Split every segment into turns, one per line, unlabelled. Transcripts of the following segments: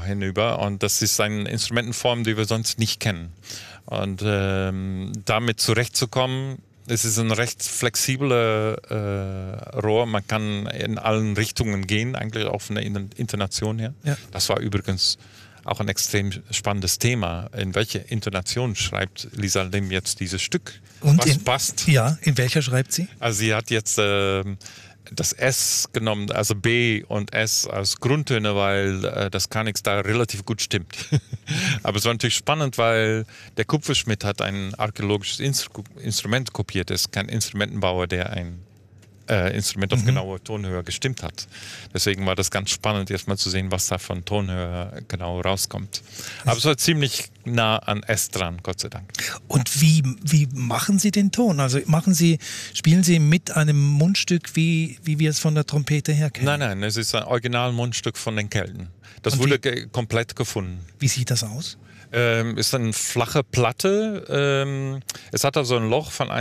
hinüber und das ist eine Instrumentenform, die wir sonst nicht kennen. Und damit zurechtzukommen, es ist ein recht flexibles Rohr, man kann in allen Richtungen gehen, eigentlich auch von der Intonation her. Ja. Das war übrigens auch ein extrem spannendes Thema. In welche Intonation schreibt Lisa Lim jetzt dieses Stück?
Und
was passt?
Ja, in welcher schreibt sie?
Also sie hat jetzt das S genommen, also B und S als Grundtöne, weil das Carnix da relativ gut stimmt. Aber es war natürlich spannend, weil der Kupferschmidt hat ein archäologisches Instrument kopiert. Er ist kein Instrumentenbauer, der ein Instrument auf genaue Tonhöhe gestimmt hat. Deswegen war das ganz spannend, erstmal zu sehen, was da von Tonhöhe genau rauskommt. Aber es war ziemlich nah an S dran, Gott sei Dank.
Und wie machen Sie den Ton? Also spielen Sie mit einem Mundstück, wie wir es von der Trompete her kennen?
Nein, es ist ein Originalmundstück von den Kelten. Das wurde komplett gefunden.
Wie sieht das aus?
Ist eine flache Platte. Es hat also ein Loch von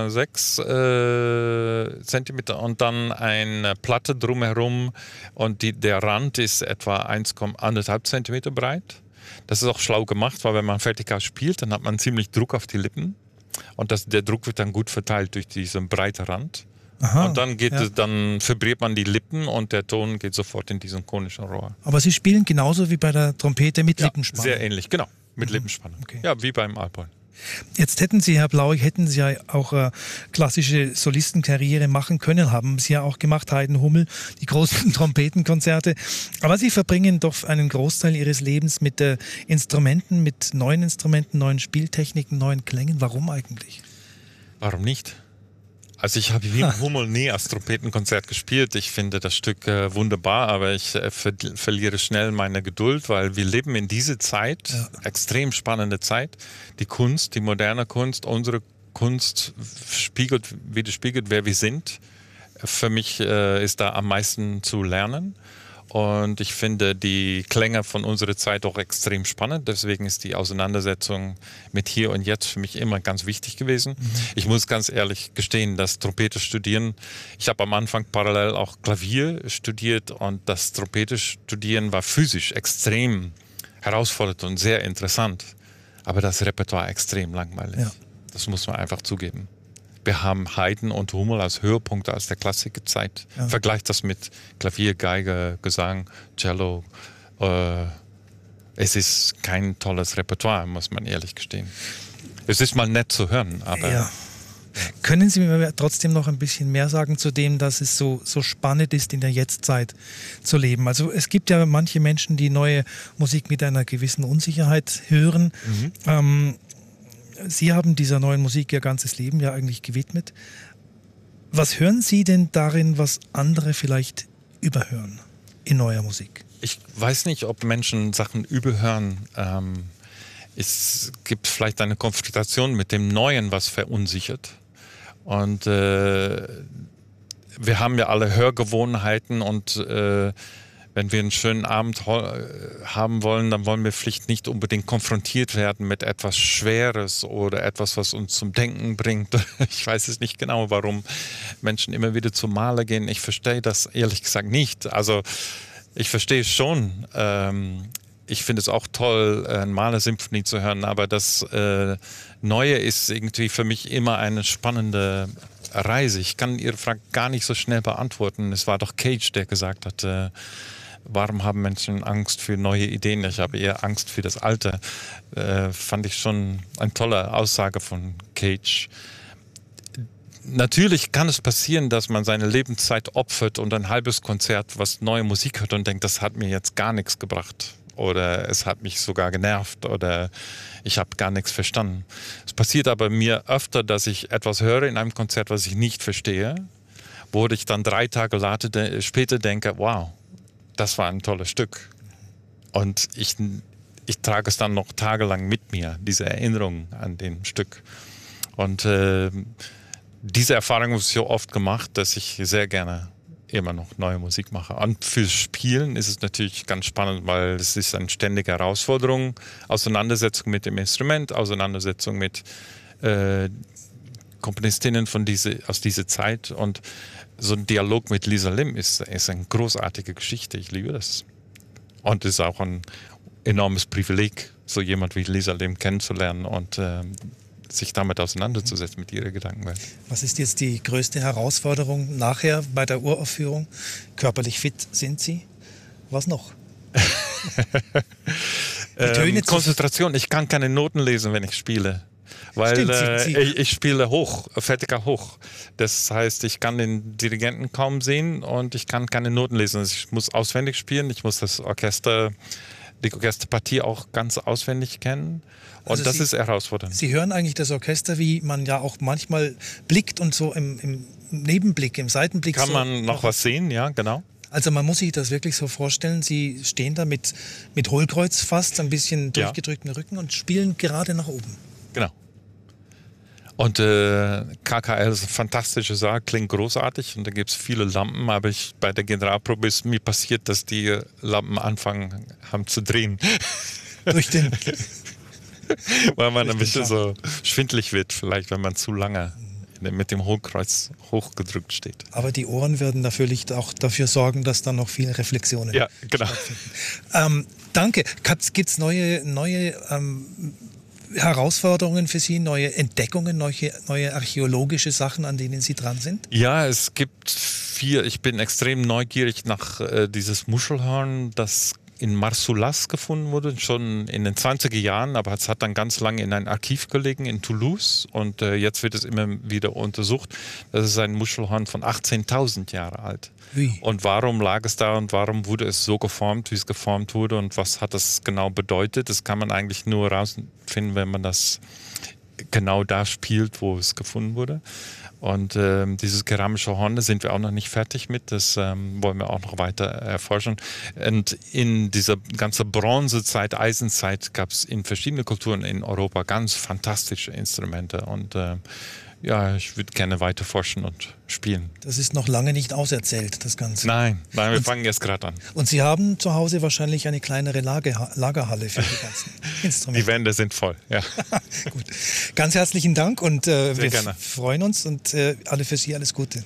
1,6 Zentimeter und dann eine Platte drumherum und der Rand ist etwa 1,5 Zentimeter breit. Das ist auch schlau gemacht, weil wenn man vertikal spielt, dann hat man ziemlich Druck auf die Lippen und der Druck wird dann gut verteilt durch diesen breiten Rand. Aha, und dann dann vibriert man die Lippen und der Ton geht sofort in diesen konischen Rohr.
Aber Sie spielen genauso wie bei der Trompete mit Lippenspannung?
Sehr ähnlich, genau. Mit Lippenspannung. Okay. Ja, wie beim Alphorn.
Jetzt hätten Sie, Herr Blauig, ja auch klassische Solistenkarriere machen können, haben Sie ja auch gemacht, Haydn, Hummel, die großen Trompetenkonzerte. Aber Sie verbringen doch einen Großteil Ihres Lebens mit Instrumenten, mit neuen Instrumenten, neuen Spieltechniken, neuen Klängen. Warum eigentlich?
Warum nicht? Also ich habe wie Hummel nie als Trompetenkonzert gespielt. Ich finde das Stück wunderbar, aber ich verliere schnell meine Geduld, weil wir leben in dieser Zeit, extrem spannende Zeit. Die Kunst, die moderne Kunst, unsere Kunst widerspiegelt, wer wir sind. Für mich ist da am meisten zu lernen. Und ich finde die Klänge von unserer Zeit auch extrem spannend. Deswegen ist die Auseinandersetzung mit Hier und Jetzt für mich immer ganz wichtig gewesen. Ich muss ganz ehrlich gestehen, das Trompete studieren, ich habe am Anfang parallel auch Klavier studiert und das Trompete studieren war physisch extrem herausfordernd und sehr interessant. Aber das Repertoire extrem langweilig. Ja. Das muss man einfach zugeben. Wir haben Haydn und Hummel als Höhepunkte aus der Klassikezeit. Ja. Vergleicht das mit Klavier, Geige, Gesang, Cello. Es ist kein tolles Repertoire, muss man ehrlich gestehen. Es ist mal nett zu hören, aber...
Ja. Können Sie mir trotzdem noch ein bisschen mehr sagen zu dem, dass es so spannend ist, in der Jetztzeit zu leben? Also es gibt ja manche Menschen, die neue Musik mit einer gewissen Unsicherheit hören. Sie haben dieser neuen Musik Ihr ganzes Leben ja eigentlich gewidmet. Was hören Sie denn darin, was andere vielleicht überhören in neuer Musik?
Ich weiß nicht, ob Menschen Sachen überhören. Es gibt vielleicht eine Konfrontation mit dem Neuen, was verunsichert. Und wir haben ja alle Hörgewohnheiten und wenn wir einen schönen Abend haben wollen, dann wollen wir vielleicht nicht unbedingt konfrontiert werden mit etwas Schweres oder etwas, was uns zum Denken bringt. Ich weiß es nicht genau, warum Menschen immer wieder zum Maler gehen. Ich verstehe das ehrlich gesagt nicht. Also ich verstehe es schon. Ich finde es auch toll, eine Malersymphonie zu hören, aber das Neue ist irgendwie für mich immer eine spannende Reise. Ich kann Ihre Frage gar nicht so schnell beantworten. Es war doch Cage, der gesagt hat, warum haben Menschen Angst für neue Ideen? Ich habe eher Angst für das Alte. Fand ich schon eine tolle Aussage von Cage. Natürlich kann es passieren, dass man seine Lebenszeit opfert und ein halbes Konzert, was neue Musik hört und denkt, das hat mir jetzt gar nichts gebracht. Oder es hat mich sogar genervt oder ich habe gar nichts verstanden. Es passiert aber mir öfter, dass ich etwas höre in einem Konzert, was ich nicht verstehe, wo ich dann 3 Tage später denke, wow, das war ein tolles Stück. Und ich trage es dann noch tagelang mit mir, diese Erinnerung an dem Stück. Und diese Erfahrung habe ich so oft gemacht, dass ich sehr gerne immer noch neue Musik mache. Und fürs Spielen ist es natürlich ganz spannend, weil es ist eine ständige Herausforderung, Auseinandersetzung mit dem Instrument, Auseinandersetzung mit Komponistinnen aus dieser Zeit. Und so ein Dialog mit Lisa Lim ist eine großartige Geschichte. Ich liebe das. Und es ist auch eine enormes Privileg, so jemand wie Lisa Lim kennenzulernen und sich damit auseinanderzusetzen mit ihrer Gedankenwelt.
Was ist jetzt die größte Herausforderung nachher bei der Uraufführung? Körperlich fit sind Sie? Was noch?
Konzentration. Ich kann keine Noten lesen, wenn ich spiele. Weil ich spiele hoch, fertiger hoch. Das heißt, ich kann den Dirigenten kaum sehen und ich kann keine Noten lesen. Also ich muss auswendig spielen, ich muss die Orchesterpartie auch ganz auswendig kennen. Und also das ist herausfordernd.
Sie hören eigentlich das Orchester, wie man ja auch manchmal blickt und so im Nebenblick, im Seitenblick.
Kann man noch was sehen, ja, genau.
Also man muss sich das wirklich so vorstellen, Sie stehen da mit Hohlkreuz fast, ein bisschen durchgedrückten Rücken und spielen gerade nach oben.
Genau. Und KKL ist ein fantastischer Saal, klingt großartig und da gibt es viele Lampen, aber bei der Generalprobe ist mir passiert, dass die Lampen anfangen haben zu drehen.
Durch den...
Weil man ein bisschen so schwindelig wird, vielleicht, wenn man zu lange mit dem Hohlkreuz hochgedrückt steht.
Aber die Ohren werden natürlich auch dafür sorgen, dass dann noch viele Reflexionen stattfinden. Danke. Gibt es neue Herausforderungen für Sie, neue Entdeckungen, neue archäologische Sachen, an denen Sie dran sind?
Ja, es gibt 4. Ich bin extrem neugierig nach dieses Muschelhorn, das in Marsoulas gefunden wurde, schon in den 20er Jahren, aber es hat dann ganz lange in einem Archiv gelegen in Toulouse und jetzt wird es immer wieder untersucht. Das ist ein Muschelhorn von 18.000 Jahre alt.
Wie?
Und warum lag es da und warum wurde es so geformt, wie es geformt wurde und was hat das genau bedeutet? Das kann man eigentlich nur herausfinden, wenn man das genau da spielt, wo es gefunden wurde. Und dieses keramische Horn, da sind wir auch noch nicht fertig mit. Das wollen wir auch noch weiter erforschen. Und in dieser ganzen Bronzezeit, Eisenzeit gab es in verschiedenen Kulturen in Europa ganz fantastische Instrumente. Und ich würde gerne weiter forschen und spielen.
Das ist noch lange nicht auserzählt, das Ganze.
Nein, wir fangen jetzt gerade an.
Und Sie haben zu Hause wahrscheinlich eine kleinere Lagerhalle für die ganzen Instrumente.
Die Wände sind voll, ja.
Gut. Ganz herzlichen Dank und wir
gerne.
freuen uns und alle für Sie alles Gute.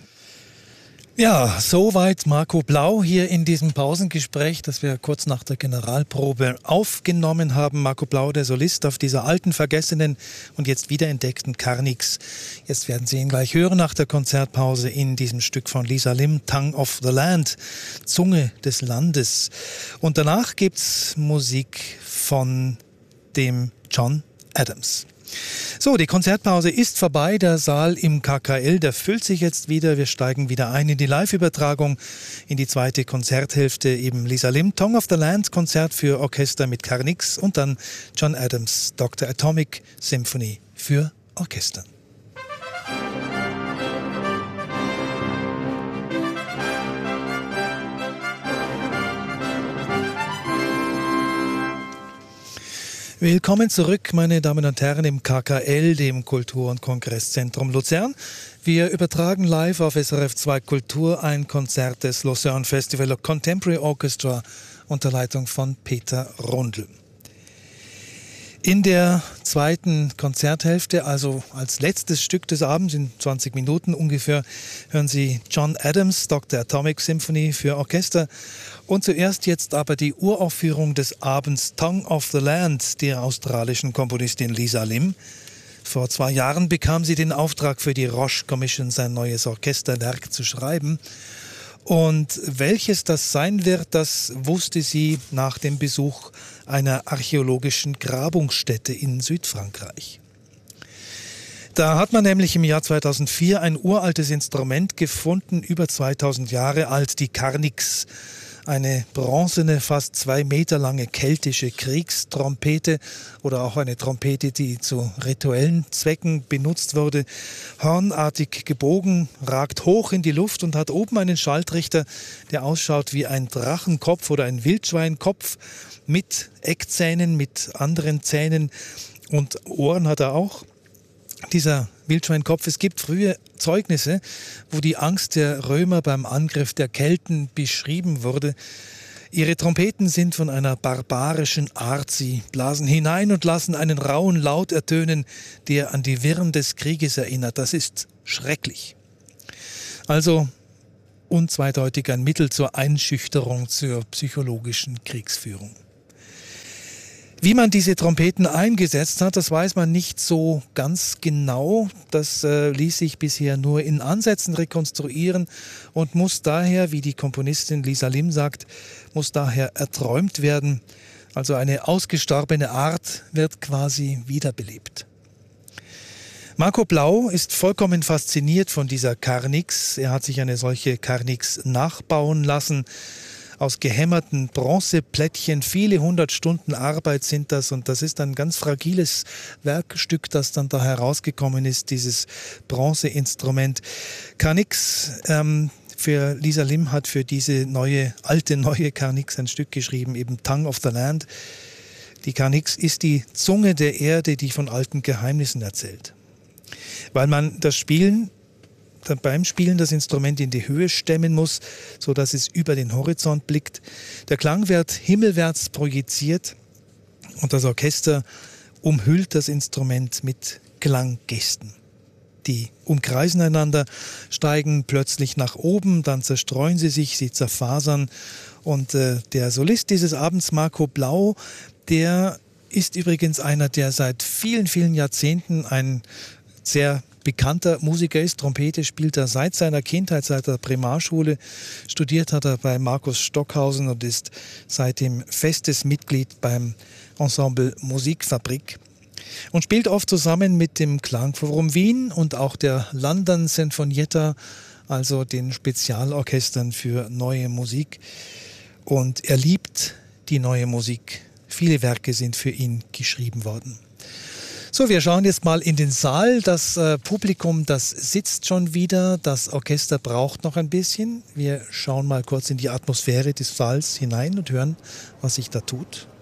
Ja, soweit Marco Blau hier in diesem Pausengespräch, das wir kurz nach der Generalprobe aufgenommen haben. Marco Blau, der Solist auf dieser alten, vergessenen und jetzt wiederentdeckten Carnix. Jetzt werden Sie ihn gleich hören nach der Konzertpause in diesem Stück von Lisa Lim, Tongue of the Land, Zunge des Landes. Und danach gibt's Musik von dem John Adams. So, die Konzertpause ist vorbei. Der Saal im KKL, der füllt sich jetzt wieder. Wir steigen wieder ein in die Live-Übertragung, in die zweite Konzerthälfte. Eben Lisa Lim, Tongue of the Land, Konzert für Orchester mit Carnix und dann John Adams, Dr. Atomic Symphony für Orchester. Willkommen zurück, meine Damen und Herren, im KKL, dem Kultur- und Kongresszentrum Luzern. Wir übertragen live auf SRF 2 Kultur ein Konzert des Lucerne Festival of Contemporary Orchestra unter Leitung von Peter Rundl. In der zweiten Konzerthälfte, also als letztes Stück des Abends, in 20 Minuten ungefähr, hören Sie John Adams, Dr. Atomic Symphony für Orchester. Und zuerst jetzt aber die Uraufführung des Abends Tongue of the Land der australischen Komponistin Lisa Lim. Vor 2 Jahren bekam sie den Auftrag für die Roche Commission, sein neues Orchesterwerk zu schreiben. Und welches das sein wird, das wusste sie nach dem Besuch einer archäologischen Grabungsstätte in Südfrankreich. Da hat man nämlich im Jahr 2004 ein uraltes Instrument gefunden, über 2000 Jahre alt, die Carnix. Eine bronzene, fast 2 Meter lange keltische Kriegstrompete oder auch eine Trompete, die zu rituellen Zwecken benutzt wurde. Hornartig gebogen, ragt hoch in die Luft und hat oben einen Schalltrichter, der ausschaut wie ein Drachenkopf oder ein Wildschweinkopf mit Eckzähnen, mit anderen Zähnen und Ohren hat er auch. Dieser Wildschweinkopf. Es gibt frühe Zeugnisse, wo die Angst der Römer beim Angriff der Kelten beschrieben wurde. Ihre Trompeten sind von einer barbarischen Art. Sie blasen hinein und lassen einen rauen Laut ertönen, der an die Wirren des Krieges erinnert. Das ist schrecklich. Also unzweideutig ein Mittel zur Einschüchterung, zur psychologischen Kriegsführung. Wie man diese Trompeten eingesetzt hat, das weiß man nicht so ganz genau. Das ließ sich bisher nur in Ansätzen rekonstruieren und muss daher, wie die Komponistin Lisa Lim sagt, muss daher erträumt werden. Also eine ausgestorbene Art wird quasi wiederbelebt. Marco Blau ist vollkommen fasziniert von dieser Carnix. Er hat sich eine solche Carnix nachbauen lassen. Aus gehämmerten Bronzeplättchen, viele 100 Stunden Arbeit sind das, und das ist ein ganz fragiles Werkstück, das dann da herausgekommen ist, dieses Bronzeinstrument. Carnix, für Lisa Lim hat für diese alte neue Carnix ein Stück geschrieben, eben Tongue of the Land. Die Carnix ist die Zunge der Erde, die von alten Geheimnissen erzählt. Weil man beim Spielen das Instrument in die Höhe stemmen muss, sodass es über den Horizont blickt. Der Klang wird himmelwärts projiziert und das Orchester umhüllt das Instrument mit Klanggesten. Die umkreisen einander, steigen plötzlich nach oben, dann zerstreuen sie zerfasern. Und der Solist dieses Abends, Marco Blau, der ist übrigens einer, der seit vielen, vielen Jahrzehnten ein sehr bekannter Musiker ist. Trompete spielt er seit seiner Kindheit, seit der Primarschule. Studiert hat er bei Markus Stockhausen und ist seitdem festes Mitglied beim Ensemble Musikfabrik. Und spielt oft zusammen mit dem Klangforum Wien und auch der London Sinfonietta, also den Spezialorchestern für neue Musik. Und er liebt die neue Musik. Viele Werke sind für ihn geschrieben worden. So, wir schauen jetzt mal in den Saal. Das Publikum, das sitzt schon wieder. Das Orchester braucht noch ein bisschen. Wir schauen mal kurz in die Atmosphäre des Saals hinein und hören, was sich da tut.